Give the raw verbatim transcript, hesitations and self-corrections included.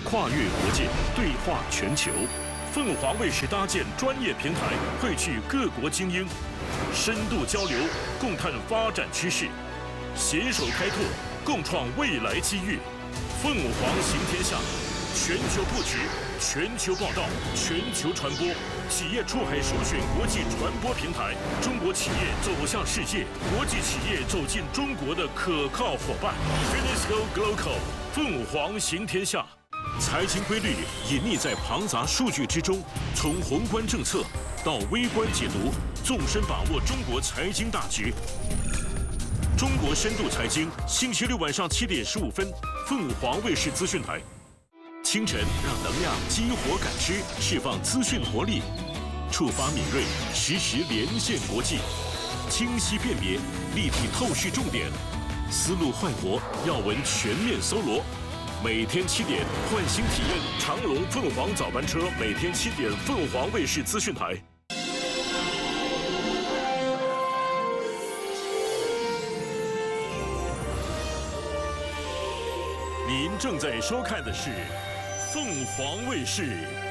跨越国界，对话全球。凤凰卫视搭建专业平台，汇聚各国精英，深度交流，共探发展趋势，携手开拓，共创未来机遇。凤凰行天下，全球布局，全球报道，全球传播，企业出海首选国际传播平台，中国企业走向世界，国际企业走进中国的可靠伙伴。Finisco Global， 凤凰行天下。财经规律隐匿在庞杂数据之中，从宏观政策到微观解读，纵深把握中国财经大局。中国深度财经，星期六晚上七点十五分，凤凰卫视资讯台。清晨让能量激活感知，释放资讯活力，触发敏锐，实时连线国际，清晰辨别，立体透视重点，思路焕活，要闻全面搜罗。每天七点，换新体验长隆凤凰早班车，每天七点，凤凰卫视资讯台。您正在收看的是凤凰卫视